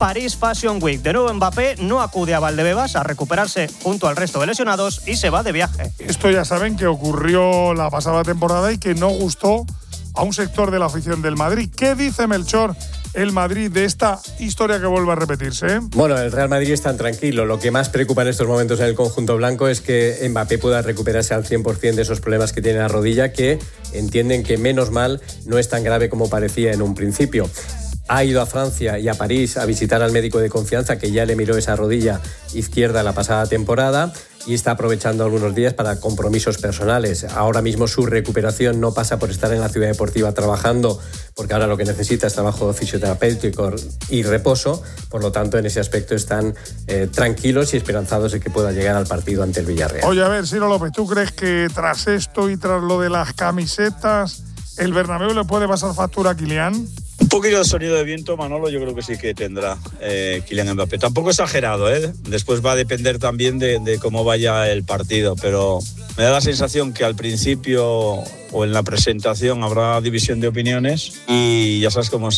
París Fashion Week. De nuevo Mbappé no acude a Valdebebas a recuperarse junto al resto de lesionados y se va de viaje. Esto ya saben que ocurrió la pasada temporada y que no gustó a un sector de la afición del Madrid. ¿Qué dice Melchor, el Madrid, de esta historia que vuelve a repetirse? Bueno, el Real Madrid está tranquilo. Lo que más preocupa en estos momentos en el conjunto blanco es que Mbappé pueda recuperarse al 100% de esos problemas que tiene en la rodilla, que entienden que menos mal no es tan grave como parecía en un principio. Ha ido a Francia y a París a visitar al médico de confianza que ya le miró esa rodilla izquierda la pasada temporada y está aprovechando algunos días para compromisos personales. Ahora mismo su recuperación no pasa por estar en la ciudad deportiva trabajando, porque ahora lo que necesita es trabajo fisioterapéutico y reposo. Por lo tanto, en ese aspecto están tranquilos y esperanzados de que pueda llegar al partido ante el Villarreal. Oye, a ver, Ciro López, ¿tú crees que tras esto y tras lo de las camisetas, el Bernabéu le puede pasar factura a Kylian? Un poquito de sonido de viento, Manolo, yo creo que sí que tendrá Kylian Mbappé. Tampoco exagerado, ¿eh? Después va a depender también de cómo vaya el partido, pero me da la sensación que al principio o en la presentación habrá división de opiniones y ya sabes cómo es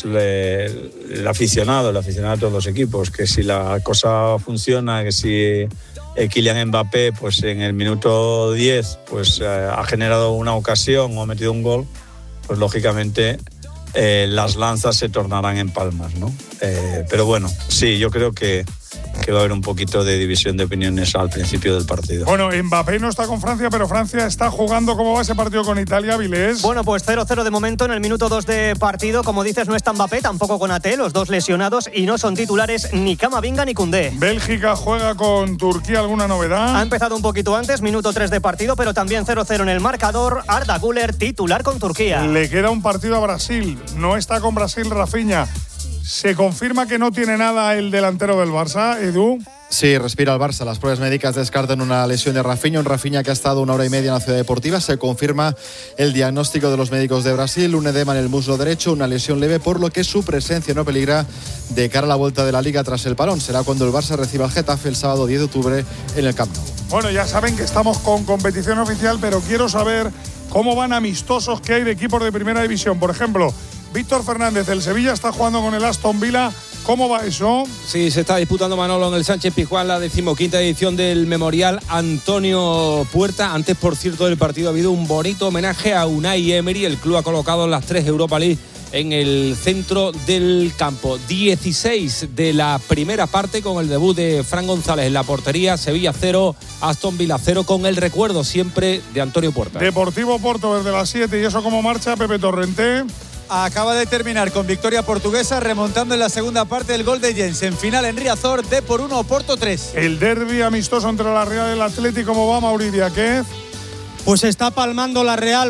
el aficionado de todos los equipos, que si la cosa funciona, que si Kylian Mbappé pues en el minuto 10 pues ha generado una ocasión o ha metido un gol, pues lógicamente las lanzas se tornarán en palmas, ¿no? Pero bueno, sí, yo creo que va a haber un poquito de división de opiniones al principio del partido. Bueno, Mbappé no está con Francia, pero Francia está jugando. ¿Cómo va ese partido con Italia, Vilés? Bueno, pues 0-0 de momento en el minuto 2 de partido. Como dices, no está Mbappé, tampoco Konaté, los dos lesionados, y no son titulares ni Camavinga ni Koundé. Bélgica juega con Turquía, ¿alguna novedad? Ha empezado un poquito antes, minuto 3 de partido, pero también 0-0 en el marcador. Arda Güler, titular con Turquía. Le queda un partido a Brasil. No está con Brasil Rafinha. ¿Se confirma que no tiene nada el delantero del Barça, Edu? Sí, respira el Barça. Las pruebas médicas descartan una lesión de Rafinha. Un Rafinha que ha estado 1 hora y media en la ciudad deportiva. Se confirma el diagnóstico de los médicos de Brasil. Un edema en el muslo derecho, una lesión leve, por lo que su presencia no peligra de cara a la vuelta de la Liga tras el parón. Será cuando el Barça reciba al Getafe el sábado 10 de octubre en el Camp Nou. Bueno, ya saben que estamos con competición oficial, pero quiero saber cómo van amistosos que hay de equipos de primera división. Por ejemplo, Víctor Fernández, el Sevilla está jugando con el Aston Villa. ¿Cómo va eso? Sí, se está disputando, Manolo, en el Sánchez Pizjuán la 15ª edición del Memorial Antonio Puerta. Antes, por cierto, del partido ha habido un bonito homenaje a Unai Emery. El club ha colocado las 3 Europa League en el centro del campo. 16 de la primera parte con el debut de Fran González en la portería. Sevilla 0, Aston Villa 0, con el recuerdo siempre de Antonio Puerta. Deportivo Porto desde las 7. ¿Y eso cómo marcha, Pepe Torrente? Acaba de terminar con victoria portuguesa, remontando en la segunda parte el gol de Jensen. Final en Riazor, D-1, Porto 3. El derbi amistoso entre la Real y el Atlético, ¿cómo va, Mauricio? ¿Qué? Pues está palmando la Real,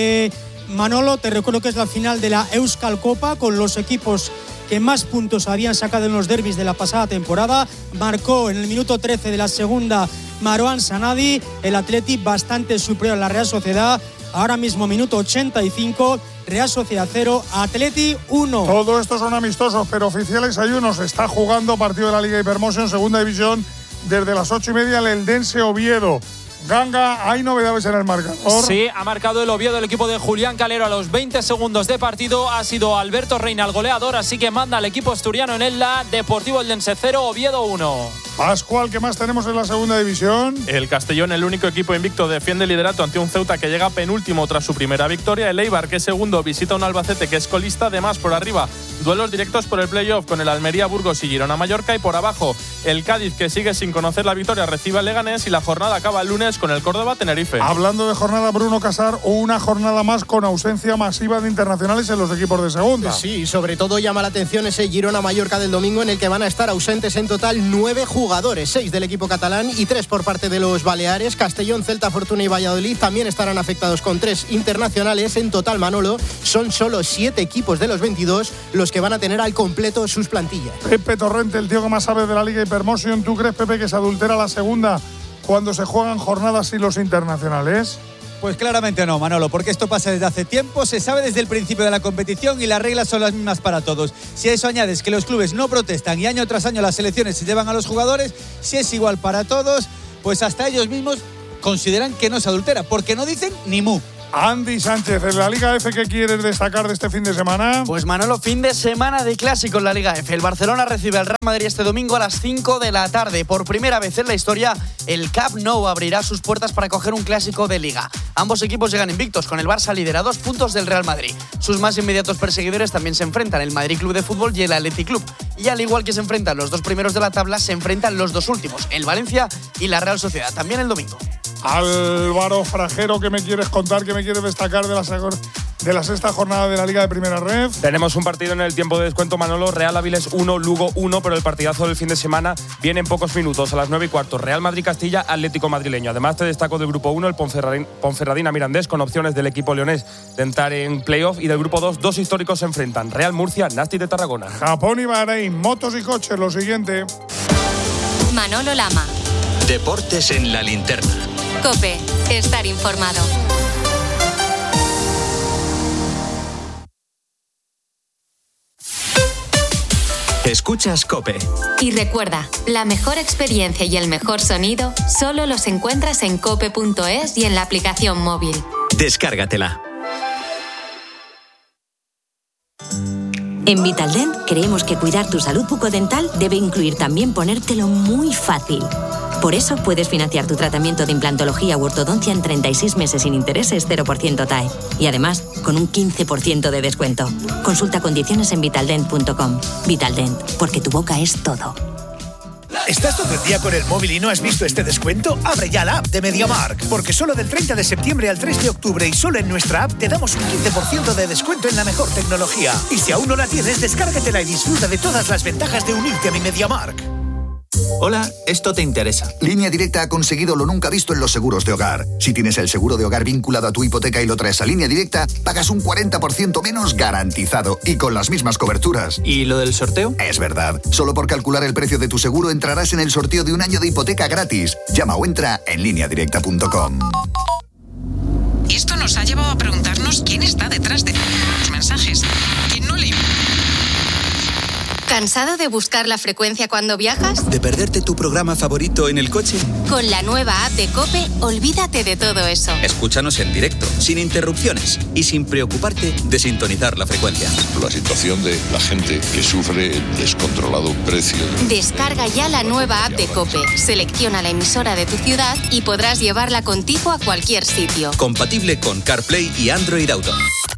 Manolo, te recuerdo que es la final de la Euskal Copa, con los equipos que más puntos habían sacado en los derbis de la pasada temporada. Marcó en el minuto 13 de la segunda Marouane Sanadi. El Atleti bastante superior a la Real Sociedad. Ahora mismo minuto 85, Real Sociedad 0, Atleti 1. Todo esto son amistosos, pero oficiales hay uno. Se está jugando partido de la Liga Hypermotion, segunda división, desde las 8:30, el Eldense Oviedo. Ganga, ¿hay novedades en el marcador? Sí, ha marcado el Oviedo, el equipo de Julián Calero a los 20 segundos de partido. Ha sido Alberto Reina el goleador, así que manda al equipo asturiano en el Deportivo Eldense 0, Oviedo 1. Pascual, ¿qué más tenemos en la segunda división? El Castellón, el único equipo invicto, defiende el liderato ante un Ceuta que llega penúltimo tras su primera victoria. El Eibar, que es segundo, visita un Albacete que es colista. Además, por arriba, duelos directos por el playoff con el Almería, Burgos y Girona-Mallorca. Y por abajo, el Cádiz, que sigue sin conocer la victoria, recibe al Leganés. Y la jornada acaba el lunes con el Córdoba-Tenerife. Hablando de jornada, Bruno Casar, una jornada más con ausencia masiva de internacionales en los equipos de segunda. Sí, sobre todo llama la atención ese Girona-Mallorca del domingo, en el que van a estar ausentes en total 9 jugadores, 6 del equipo catalán y 3 por parte de los Baleares. Castellón, Celta, Fortuna y Valladolid también estarán afectados con 3 internacionales. En total, Manolo, son solo 7 equipos de los 22 los que van a tener al completo sus plantillas. Pepe Torrente, el tío que más sabe de la Liga Hypermotion. ¿Tú crees, Pepe, que se adultera la segunda cuando se juegan jornadas sin los internacionales? Pues claramente no, Manolo, porque esto pasa desde hace tiempo, se sabe desde el principio de la competición y las reglas son las mismas para todos. Si a eso añades que los clubes no protestan y año tras año las selecciones se llevan a los jugadores, si es igual para todos, pues hasta ellos mismos consideran que no se adultera, porque no dicen ni mu. Andy Sánchez, en la Liga F, ¿qué quieres destacar de este fin de semana? Pues Manolo, fin de semana de clásico en la Liga F. El Barcelona recibe al Real Madrid este domingo a las 5 de la tarde. Por primera vez en la historia, el Camp Nou abrirá sus puertas para coger un clásico de Liga. Ambos equipos llegan invictos, con el Barça líder a 2 puntos del Real Madrid. Sus más inmediatos perseguidores también se enfrentan, el Madrid Club de Fútbol y el Athletic Club. Y al igual que se enfrentan los 2 primeros de la tabla, se enfrentan los 2 últimos, el Valencia y la Real Sociedad, también el domingo. Álvaro Frajero, ¿qué me quieres contar, qué me quieres destacar de la sexta jornada de la Liga de Primera Ref? Tenemos un partido en el tiempo de descuento, Manolo. Real Áviles 1, Lugo 1, pero el partidazo del fin de semana viene en pocos minutos, a las 9:15. Real Madrid-Castilla, Atlético Madrileño. Además, te destaco del grupo 1, el Ponferradina Mirandés, con opciones del equipo leonés de entrar en playoff. Y del grupo 2, 2 históricos se enfrentan, Real Murcia, Nasti de Tarragona. Japón y Bahrein, motos y coches, lo siguiente. Manolo Lama. Deportes en la linterna. COPE, estar informado. Escuchas COPE. Y recuerda, la mejor experiencia y el mejor sonido solo los encuentras en cope.es y en la aplicación móvil. Descárgatela. En Vitaldent creemos que cuidar tu salud bucodental debe incluir también ponértelo muy fácil. Por eso puedes financiar tu tratamiento de implantología u ortodoncia en 36 meses sin intereses 0% TAE. Y además, con un 15% de descuento. Consulta condiciones en vitaldent.com. Vitaldent, porque tu boca es todo. ¿Estás todo el día con el móvil y no has visto este descuento? Abre ya la app de MediaMarkt, porque solo del 30 de septiembre al 3 de octubre y solo en nuestra app te damos un 15% de descuento en la mejor tecnología. Y si aún no la tienes, descárgatela y disfruta de todas las ventajas de unirte a mi MediaMarkt. Hola, esto te interesa. Línea Directa ha conseguido lo nunca visto en los seguros de hogar. Si tienes el seguro de hogar vinculado a tu hipoteca y lo traes a Línea Directa, pagas un 40% menos garantizado y con las mismas coberturas. ¿Y lo del sorteo? Es verdad. Solo por calcular el precio de tu seguro entrarás en el sorteo de un año de hipoteca gratis. Llama o entra en lineadirecta.com. Esto nos ha llevado a preguntarnos quién está detrás de los mensajes. ¿Quién no le... ¿Cansado de buscar la frecuencia cuando viajas? ¿De perderte tu programa favorito en el coche? Con la nueva app de COPE, olvídate de todo eso. Escúchanos en directo, sin interrupciones y sin preocuparte de sintonizar la frecuencia. La situación de la gente que sufre el descontrolado precio. Descarga ya la nueva app de COPE, selecciona la emisora de tu ciudad y podrás llevarla contigo a cualquier sitio. Compatible con CarPlay y Android Auto.